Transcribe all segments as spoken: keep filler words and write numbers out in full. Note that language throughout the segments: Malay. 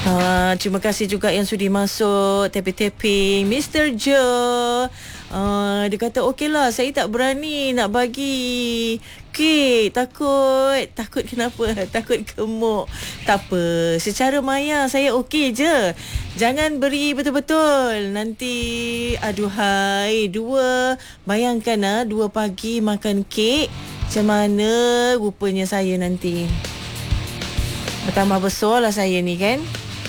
Uh, terima kasih juga yang sudi masuk tapping-tapping. Mister Joe, uh, dia kata okeylah, saya tak berani nak bagi kek, takut. Takut kenapa? Takut gemuk. Tak apa, secara maya saya okey je. Jangan beri betul-betul, nanti aduhai. Dua, bayangkan ah, dua pagi makan kek, macam mana rupanya saya nanti. Bertambah besar lah saya ni kan.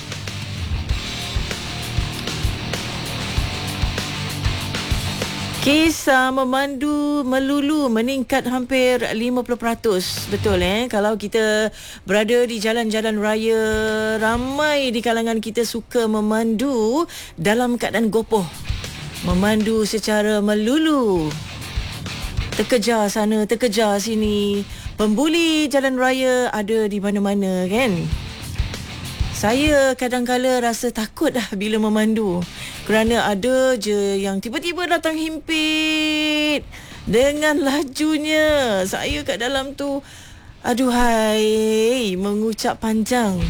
Kisah memandu melulu meningkat hampir lima puluh peratus. Betul eh? Kalau kita berada di jalan-jalan raya, ramai di kalangan kita suka memandu dalam keadaan gopoh. Memandu secara melulu. Terkejar sana, terkejar sini. Pembuli jalan raya ada di mana-mana kan? Saya kadang-kala rasa takut dah bila memandu. Kerana ada je yang tiba-tiba datang himpit dengan lajunya. Saya kat dalam tu, aduhai, mengucap panjang.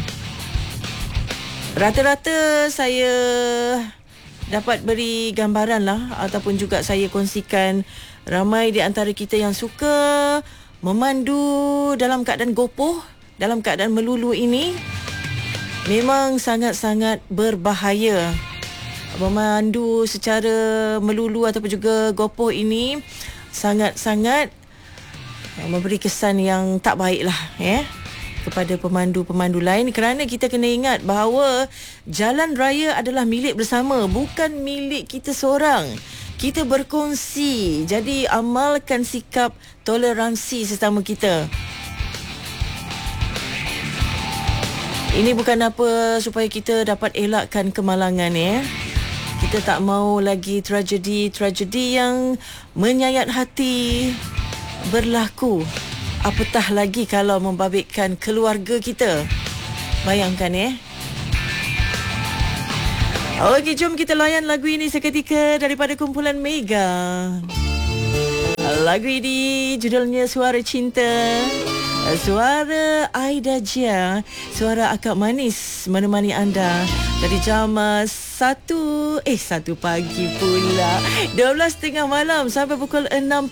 Rata-rata saya dapat beri gambaran lah, ataupun juga saya kongsikan, ramai di antara kita yang suka memandu dalam keadaan gopoh, dalam keadaan melulu ini memang sangat-sangat berbahaya. Memandu secara melulu ataupun juga gopoh ini sangat-sangat memberi kesan yang tak baik lah ya, kepada pemandu-pemandu lain. Kerana kita kena ingat bahawa jalan raya adalah milik bersama, bukan milik kita seorang. Kita berkongsi. Jadi amalkan sikap toleransi sesama kita. Ini bukan apa supaya kita dapat elakkan kemalangan ya. Kita tak mau lagi tragedi-tragedi yang menyayat hati berlaku. Apatah lagi kalau membabitkan keluarga kita. Bayangkan ya. Okey, jom kita layan lagu ini seketika daripada kumpulan Mega. Lagu ini judulnya Suara Cinta. Suara Aida Jia, suara akak manis menemani anda dari jam satu, eh satu pagi pula, dua belas tiga puluh malam sampai pukul enam